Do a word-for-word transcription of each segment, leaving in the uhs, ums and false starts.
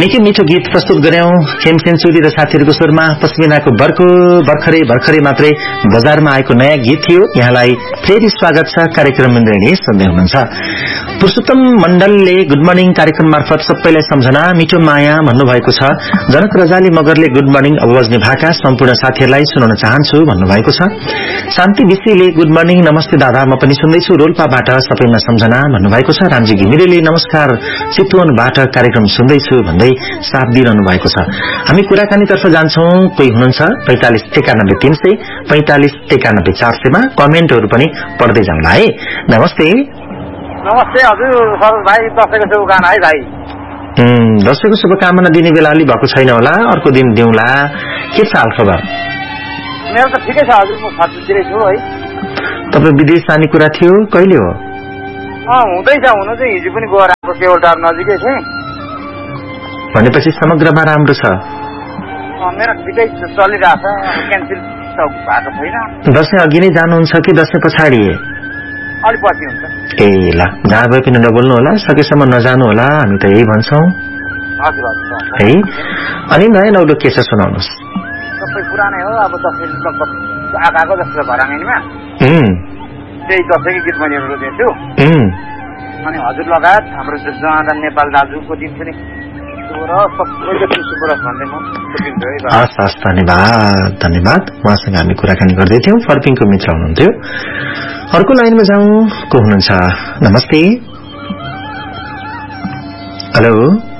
निकै मिठो गीत प्रस्तुत गर्यौं खेम सेन्चुरी र साथीहरूको स्वरमा पश्मिनाको बर्को भर्खरै भर्खरै मात्रै बजारमा आएको नयाँ गीत थियो। यहाँलाई फेरि स्वागत छ कार्यक्रम इन्द्रेणी सुन्दै हुनुहुन्छ। पुरुषोत्तम मण्डलले गुड मर्निङ कार्यक्रम मार्फत सबैलाई सम्झना मिठो माया भन्नुभएको छ। जनक रजाली मगरले गुड मर्निङ अब बज्ने भाका सम्पूर्ण साथीहरूलाई सुनाउन चाहन्छु भन्नुभएको छ। शान्ति विषीले गुड मर्निङ नमस्ते दादा म पनि सुन्दैछु रोल्पाबाट सबैमा सम्झना भन्नुभएको छ। रामजी घिमिरेले नमस्कार चितवनबाट कार्यक्रम सुन्दैछु भन्दै साथ दिइरहनु भएको छ। हामी कुराकानीतर्फ जान्छौं। कोही हुनुहुन्छ पैंतालिस एकानब्बे तीन सय पैंतालिस एकानब्बे चार सय मा कमेन्टहरू पनि पढ्दै जाउँला है। नमस्ते नमस्ते हजुर सरोज भाइ, दशैंको शुभकामना है भाइ। दशैंको शुभकामना दिने बेला अलि भएको छैन होला, अर्को दिन दिउँला। के छ हाल खबर? मेरो त ठिकै छ हजुर, म फर्किँदै छु है। तपाईँ विदेश जाने कुरा थियो, कहिले हो? अँ हुँदैछ, हुनु चाहिँ हिजो पनि गएर आएको केवलटार नजिकै थिएँ। भनेपछि समग्रमा राम्रो छ? मेरो ठिकै चलिरहेछ, क्यान्सल भएको छैन। दशैं अघि नै जानुहुन्छ कि दशैं पछाडि? अलि पछि हुन्छ। ए ल, जहाँ भए पनि नबोल्नु होला, सकेसम्म नजानु होला, हामी त यही भन्छौँ हजुर हजुर है। अनि नयाँ नौलो के छ सुनाउनुहोस्? सबै पुरानै हो, अब दशैं लगभग आएको जस्तो घराङैमा त्यही दशैंको गीत मैले रोजेछु। अनि हजुर लगायत हाम्रो जनार्दन नेपाल दाजुको दिन पनि हस् हस् धन्यवाद धन्यवाद। उहाँसँग हामी कुराकानी गर्दै थियौं, फर्पिङको मित्र हुनुहुन्थ्यो। अर्को लाइनमा जाउँ, को हुनुहुन्छ? नमस्ते, हेलो।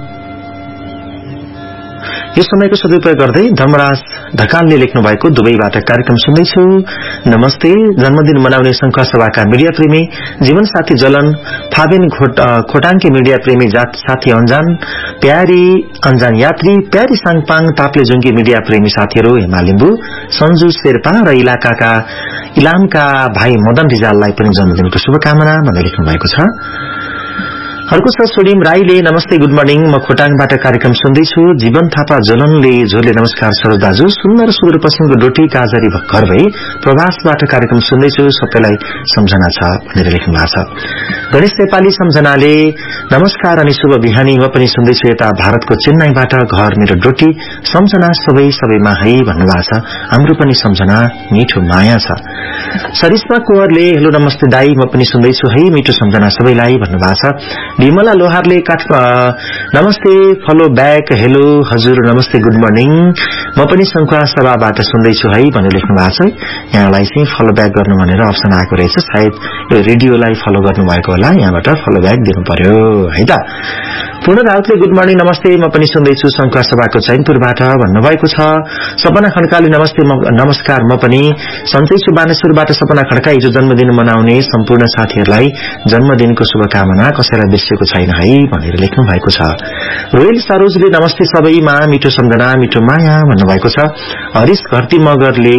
यो समयको सदुपयोग गर्दै धर्मराज ढकालले लेख्नु भएको दुबईबाट कार्यक्रम सुन्दैछु। नमस्ते, जन्मदिन मनाउने संघ सभाका मिडिया प्रेमी, जीवन साथी जलन फाबिन खोटाङके मिडिया प्रेमी, जात साथी अन्जान प्यारी अन्जान यात्री प्यारी साङपाङ ताप्लेजुङकी मिडिया प्रेमी साथीहरू, हेमा लिम्बू, सन्जु शेर्पा र इलाकाका इलामका भाइ मदन रिजाललाई पनि जन्मदिनको शुभकामना भन्दै लेख्नु भएको छ। अर्को छ सोडिम राईले नमस्ते गुड मर्निङ, म खोटाङबाट कार्यक्रम सुन्दैछु। जीवन थापा जलनले झोले नमस्कार सरोज दाजु, सुन्दर सुदूरपश्चिमको डोटी काजरी घर भई प्रवासबाट कार्यक्रम सुन्दैछु, सबैलाई सम्झना छ भनेर लेख्नु भएको छ। गणेश नेपाली सम्झनाले नमस्कार अनि शुभ बिहानी, म पनि सुन्दैछु यता भारतको चेन्नईबाट घर मेरो डोटी, सम्झना सबै सबैमा है भन्नुभएको छ। हाम्रो पनि सम्झना मिठो माया छ। सरिस्मा कुवरले हेलो नमस्ते दाई, म पनि सुन्दैछु है, मिठो सम्झना सबैलाई भन्नुभएको छ। विमला लोहारले काठ नमस्ते फलो ब्याक हेलो हजुर नमस्ते गुड मर्निङ, म पनि संखुवा सभाबाट सुन्दैछु है भनेर लेख्नु भएको छ। यहाँलाई चाहिँ फलो ब्याक गर्नु भनेर अप्सन आएको रहेछ, सायद यो रेडियोलाई फलो गर्नु भएको होला, यहाँबाट फलो ब्याक दिनु पर्यो है त। पूर्ण राउतले गुड मर्निङ नमस्ते, म पनि सुन्दैछु संखुवा सभाको चैनपुरबाट भन्नुभएको छ। सपना खड्काले नमस्ते नमस्कार, म पनि सन्चैछु बानेश्वरबाट। सपना खड्का, हिजो जन्मदिन मनाउने सम्पूर्ण साथीहरूलाई जन्मदिनको शुभकामना, कसैलाई बिर्सेको छैन है भनेर लेख्नु भएको छ। रोयल सरोजले नमस्ते सबैमा मिठो सम्झना मिठो माया भन्नुभएको छ। हरिश घरती मगरले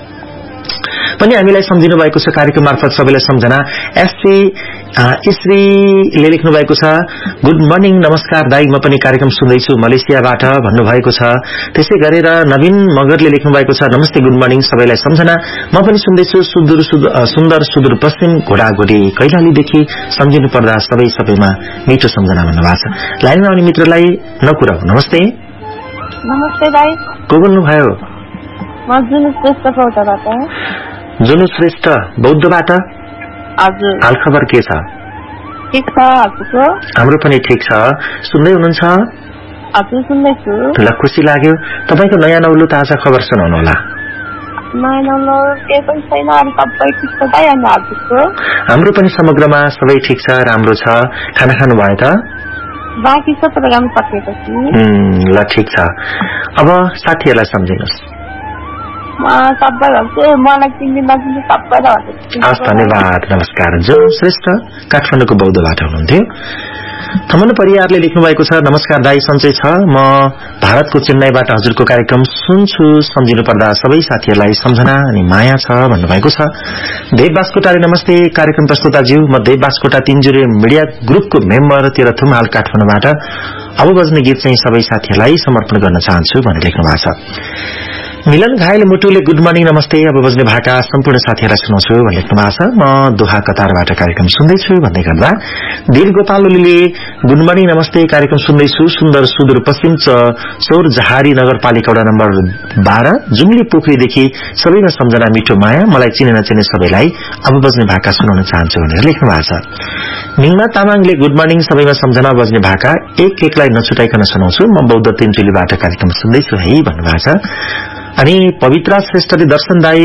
पनि हामीलाई सम्झिनु भएको छ कार्यक्रम मार्फत, सबैलाई सम्झना। एससी इश्रीले लेख्नु भएको छ गुड मर्निङ नमस्कार दाई, म पनि कार्यक्रम सुन्दैछु मलेसियाबाट भन्नुभएको छ। त्यसै गरेर नवीन मगरले लेख्नु भएको छ नमस्ते गुड मर्निङ सबैलाई सम्झना, म पनि सुन्दैछु सुदूर सुन्दर सुदूर पश्चिम घोडाघोडी कैलालीदेखि, सम्झिनु पर्दा सबै सबैमा मिठो सम्झना भन्नुभएको छ। लाइनमा आउने मित्रलाई नकुराउ। नमस्ते नमस्ते दाई, को बोल्नुभयो? म जुनु श्रेष्ठ बौद्धबाट। जुनु श्रेष्ठ बौद्धबाट, हजुर। हाल खबर के छ? ठिक छ, हजुरको? हाम्रो पनि ठिक छ। सुन्दै हुनुहुन्छ? हजुर सुन्दैछु। ल, खुसी लाग्यो। तपाईँको नयाँ नौलो ताजा खबर सुनाउनु होला। नयाँ नौलो केही पनि छैन, अरू सबै ठिक छ दाइ। अनि हजुरको? हाम्रो पनि समग्रमा सबै ठिक छ, राम्रो छ। खाना खानु भयो त? बाँकी सब प्रोग्राम सकेपछि। ल ठिक छ। अब साथीहरूलाई सम्झिनुहोस्। मलाई चिन्ने नचिन्ने सबैलाई हस् धन्यवाद नमस्कार। जो श्रेष्ठ काठमाडौँको बौद्धबाट हुनुहुन्थ्यो। थमन परियारले लेख्नु भएको छ नमस्कार दाई, सन्चै छ, म भारतको चेन्नईबाट हजुरको कार्यक्रम सुन्छु, सम्झिनु पर्दा सबै साथीहरूलाई सम्झना अनि माया छ भन्नुभएको छ। देव बास्कोटाले नमस्ते कार्यक्रम प्रस्तुताज्यू, म देव बास्कोटा तीनजुरे मिडिया ग्रुपको मेम्बर तेह्रथुम हाल काठमाडौँबाट अब बज्ने गीत चाहिँ सबै साथीहरूलाई समर्पण गर्न चाहन्छु भनेर लेख्नु भएको छ। मिलन घायल मुटुले गुड मर्निङ नमस्ते अब बज्ने भाका सम्पूर्ण साथीहरुलाई सुनाउँछु भन्ने लेख्नु भएको छ। म दोहा कतारबाट कार्यक्रम सुन्दैछु भन्दै गर्दा वीर गोपाल ओलीले गुड मर्निङ नमस्ते कार्यक्रम सुन्दैछु। सुन्दर सुदूर पश्चिम चौर जहारी नगरपालिका वडा नम्बर बाह्र जुम्ली पोखरीदेखि सबैमा सम्झना मिठो माया मलाई चिने नचिने सबैलाई अब बज्ने भाका सुनाउन चाहन्छु भनेर लेख्नु भएको छ। मिङमा तामाङले गुड मर्निङ सबैमा सम्झना बज्ने भाका एक एकलाई नछुटाइकन सुनाउँछु। म बौद्ध तिनचुलीबाट कार्यक्रम सुन्दैछु है भन्नुभएको छ। अनि पवित्रा श्रेष्ठले दर्शन दाई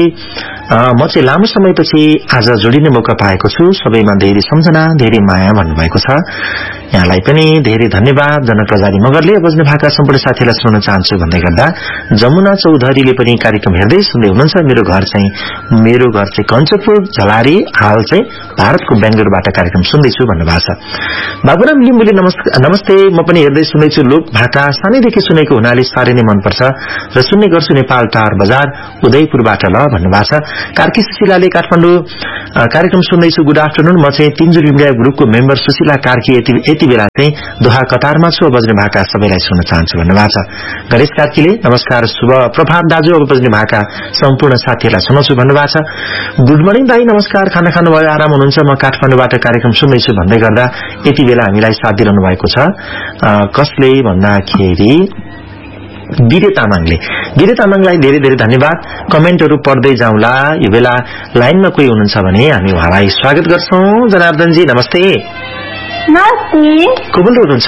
म चाहिँ लामो समयपछि आज जोडिने मौका पाएको छु। सबैमा धेरै सम्झना धेरै माया भन्नुभएको छ। यहाँलाई पनि धेरै धन्यवाद। जनक प्रजारी मगरले बज्ने भाका सम्पूर्ण साथीलाई सुनाउन चाहन्छु भन्दै गर्दा जमुना चौधरीले पनि कार्यक्रम हेर्दै सुन्दै हुनुहुन्छ। मेरो घर चाहिँ मेरो घर चाहिँ कञ्चपुर झलारी हाल चाहिँ भारतको बेंगलुरुबाट कार्यक्रम सुन्दैछु भन्नुभएको छ। बाबुराम लिम्बुले नमस्ते म पनि हेर्दै सुन्दैछु। लोक भाका सानैदेखि सुनेको हुनाले साह्रै नै मनपर्छ र सुन्ने गर्छु। नेपाल टार बजार उदयपुरबाट ल भन्नुभएको छ। कार्की सुशीलाले काठमाडौँ कार्यक्रम सुन्दैछु। गुड आफ्टरनुन म चाहिँ तिनजुर इन्डिया ग्रुपको मेम्बर सुशीला कार्की यति बेला चाहिँ दोहा कतारमा छु। बज्ने भाका सबैलाई सुन्न चाहन्छु भन्नुभएको छ। गणेश कार्कीले नमस्कार शुभ प्रभात दाजु अब बज्ने भाका सम्पूर्ण साथीहरूलाई सुनाउँछु भन्नुभएको छ। गुड मर्निङ दाई नमस्कार खाना खानुभयो आराम हुनुहुन्छ। म काठमाडौँबाट कार्यक्रम सुन्दैछु भन्दै गर्दा यति बेला हामीलाई साथ दिइरहनु भएको छ। कसले भन्दाखेरि वीरे तामाङले वीरे तामाङलाई धेरै धेरै धन्यवाद। कमेन्टहरू पढ्दै जाउँला। यो बेला लाइनमा कोही हुनुहुन्छ भने हामी उहाँलाई स्वागत गर्छौं। जनार्दनजी नमस्ते। नमस्ते। को बोल्दै हुनुहुन्छ?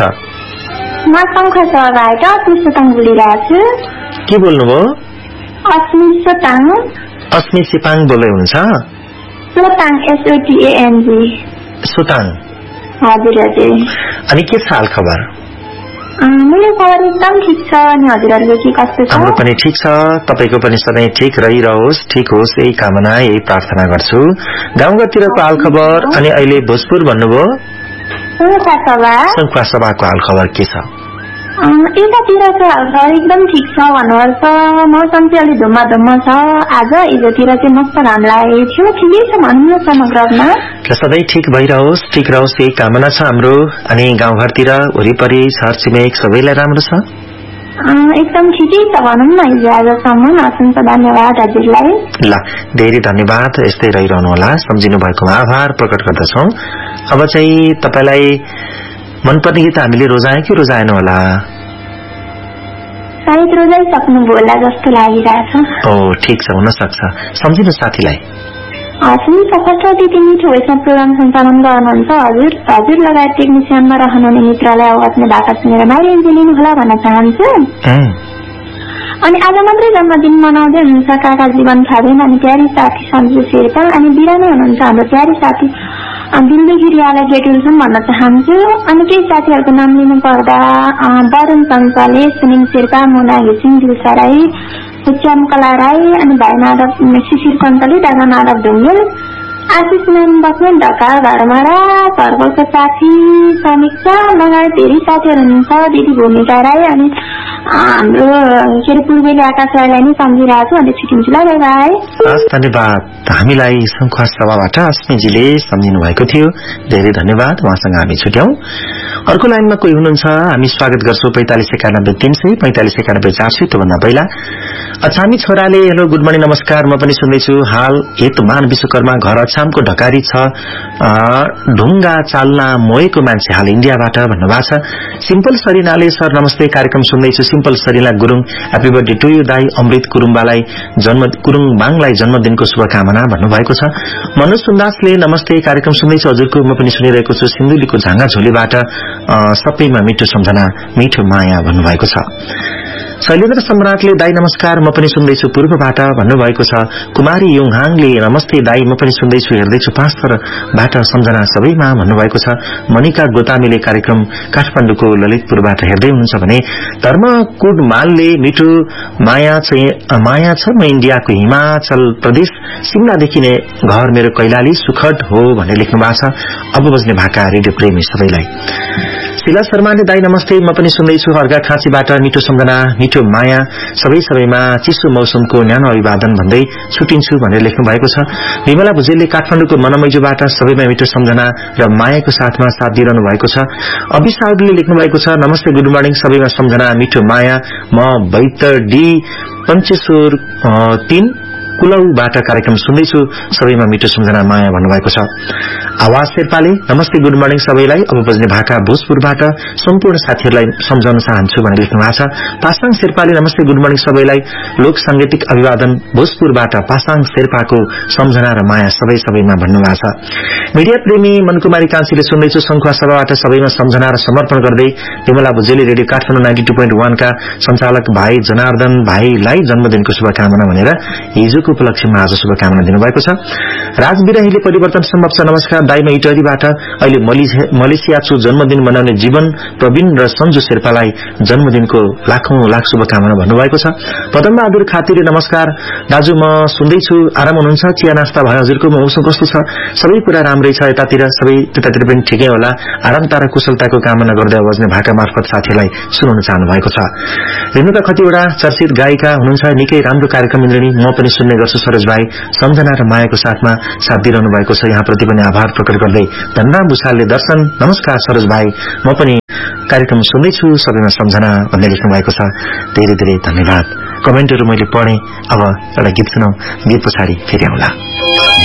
म शङ्खसभाबाट अस्मी सोताङ बोलिरहेको छु। के बोल्नुभयो? अस्मी सोताङ। अस्मी सिपाङ बोल्दै हुनुहुन्छ? सोताङ एसओटीएएनजी। सोताङ। हजुर हजुर। अनि के छ हाल खबर? मेरो खबर एकदम ठिक छ। अनि हजुरहरुको के कस्तो छ? हाम्रो पनि ठिक छ। तपाईको पनि सधैँ ठिक रहिरहोस् ठिक होस् यही कामना यही प्रार्थना गर्छु। गाउँघरतिरको हाल खबर अनि अहिले भोजपुर भन्नुभयो संखुवा सभाको हाल खबर के छ? यतातिरको हाल खबर एकदम ठिक छ भन्नुपर्छ। मौसम चाहिँ अलि धुम्मा धुम्मा छ। आज हिजोतिर चाहिँ मस्त घाम लागेको थियो। ठिकै छ भनौँ न समग्रमा। सधैँ ठिक भइरहोस् ठिक रहोस् यही कामना छ हाम्रो। अनि गाउँघरतिर वरिपरि छरछिमेक सबैलाई राम्रो छ? एकदम ठिकै छ भनौँ न हिजो आजसम्म। असंख्य धन्यवाद हजुरलाई। ल धेरै धन्यवाद। यस्तै रहिरहनु होला। सम्झिनु भएकोमा आभार प्रकट गर्दछौं। अब चाहिँ तपाईलाई मनपर्ने गीत हामीले रोजाए कि रोजाएन होला? सायद रोजाइसक्नुभयो होला जस्तो लागिरहेछ। ओ ठिक छ हुन सक्छ। सम्झिनु साथीलाई। सुनिता कष्टदेखि मिठो भोइसमा प्रोग्राम सञ्चालन गर्नुहुन्छ। हजुर हजुर लगायत टेक्निसियनमा रहनुहुने मित्रलाई अवगतने भाका सुनेर माइलेन्ज लिनुहोला भन्न चाहन्छु। अनि आज मात्रै जन्मदिन मनाउँदै हुनुहुन्छ काका जीवन फादेन अनि प्यारी साथी सन्जु शेर्पा अनि बिरानै हुनुहुन्छ हाम्रो प्यारी साथी दिल्ली गिरियालाई ग्रेटुलसन भन्न चाहन्छु। अनि केही साथीहरूको नाम लिनु पर्दा वरुण चञ्चले सुनिङ शेर्पा मोना घिसिङ दिलसा राई हुच्याम कला राई अनि भाइ नाडक शिशिर कन्तले दादा नाडक ढुङ्गेल आशिष नाम बस्ने ढका घरमारा घरको साथी समीक्षा लगायत धेरै साथीहरू हुनुहुन्छ। दिदी भूमिका राई अनि हाम्रो के अरे पूर्वेली आकाश राईलाई नै सम्झिरहेको छु। अनि छुट्टिन्छु ल बाई बाई। धन्यवाद। हामीलाई संखुवा सभाबाट अस्मिजीले सम्झिनु भएको थियो। धेरै धन्यवाद। उहाँसँग हामी छुट्यौं। अर्को लाइनमा कोही हुनुहुन्छ हामी स्वागत गर्छौं। पैंतालिस एकानब्बे तीन सय पैंतालिस एकानब्बे चार सय त्योभन्दा पहिला अछामी छोराले हेलो गुड मर्निङ नमस्कार म पनि सुन्दैछु। हाल एतमान विश्वकर्मा घर अछामको ढकारी छ ढुङ्गा चाल्ना मोएको मान्छे हाल इन्डियाबाट भन्नुभएको छ। सिम्पल सरिनाले सर नमस्ते कार्यक्रम सुन्दैछु। Simple Sarina Gurung happy birthday to you दाई। अमृत कुरुम्बालाई जन्म कुरुङबाङलाई जन्मदिनको शुभकामना भन्नुभएको छ। मनोज सुन्दासले नमस्ते कार्यक्रम सुन्दैछु हजुरको म पनि सुनिरहेको छु। सिन्धुलीको झाङा झोलीबाट सबैमा मिठो सम्झना मिठो माया भन्नुभएको छ। शैलेन्द्र सम्राटले दाई नमस्कार म पनि सुन्दैछु पूर्वबाट भन्नुभएको छ। कुमारी योङहाङले नमस्ते दाई म पनि सुन्दैछु हेर्दैछु पाँचथरबाट सम्झना सबैमा भन्नुभएको छ। मनिका गोतामीले कार्यक्रम काठमाडौँको ललितपुरबाट हेर्दै हुनुहुन्छ भने धर्म कुडमालले मिठो माया चाहिँ माया छ म इन्डियाको हिमाचल प्रदेश सिमलादेखि नै घर मेरो कैलाली सुखद हो भनेर लेख्नु भएको छ। अब बज्ने भाका रेडियो प्रेमी सबैलाई। शिला शर्माले दाई नमस्ते म पनि सुन्दैछु अर्घा खाँचीबाट मिठो सम्झना मिठो माया सबै सबैमा चिसो मौसमको न्यानो अभिवादन भन्दै छुटिन्छु भनेर लेख्नु भएको छ। विमला भुजेलले काठमाडौँको मनमैजोबाट सबैमा मिठो सम्झना र मायाको साथमा साथ दिइरहनु भएको छ। अभिसाउडले लेख्नु भएको छ नमस्ते गुड मर्निङ सबैमा सम्झना मिठो माया म बैतडी पञ्चेश्वर तीन कुलौबाट कार्यक्रम सुन्दैछु सबैमा मिठो सम्झना माया भन्नुभएको छ। आवाज शेर्पाले नमस्ते गुड मर्निङ सबैलाई अब बज्ने भाका भोजपुरबाट सम्पूर्ण साथीहरूलाई सम्झाउन चाहन्छु भनेर लेख्नु भएको छ। पासाङ शेर्पाले नमस्ते गुड मर्निङ सबैलाई लोक सांगीतिक अभिवादन भोजपुरबाट पासाङ शेर्पाको सम्झना र माया सबै सबैमा भन्नुभएको छ। मिडिया प्रेमी मनकुमारी कान्छीले सुन्दैछु संखुवा सभाबाट सबैमा सम्झना र समर्पण गर्दै Bimala भुजेली radio Kathmandu ninety two point one का सञ्चालक भाइ जनार्दन भाइलाई जन्मदिनको शुभकामना भनेर हिजो उपलक्ष्यमा आज शुभकामना दिनुभएको छ। राज बिराहीले परिवर्तन सम्भव छ नमस्कार दाइमा इटरीबाट अहिले मलेसिया छु जन्मदिन मनाउने जीवन प्रवीण र सञ्जु शेर्पालाई जन्मदिनको लाखौं लाख शुभकामना भन्नुभएको छ। पदमबहादुर खातीले नमस्कार दाजु म सुन्दैछु आराम हुनुहुन्छ चिया नास्ता भयो हजुरको मौसम कस्तो छ सबै कुरा राम्रै छ यतातिर सबै त्यतातिर पनि ठिकै होला आरामता र कुशलताको कामना गर्दै बज्ने भाका मार्फत साथीलाई सुनाउन चाहनु भएको छ। रेणुका खतिवडा चर्चित गायिका हुनुहुन्छ निकै राम्रो कार्यक्रम इन्द्रणी म पनि सुन्ने गर्छु सरोज भाइ सम्झना र मायाको साथमा साथ दिइरहनु भएको छ यहाँप्रति पनि आभार प्रकट गर्दै धनराम भूषालले दर्शन नमस्कार सरोज भाइ म पनि कार्यक्रम सुन्दैछु सबैमा सम्झना भन्दै लेख्नु भएको छ। धेरै धेरै धन्यवाद कमेन्टहरू मैले पढे। अब एउटा गीत सुनाऊ गीत पछाडि फेरि आउँला।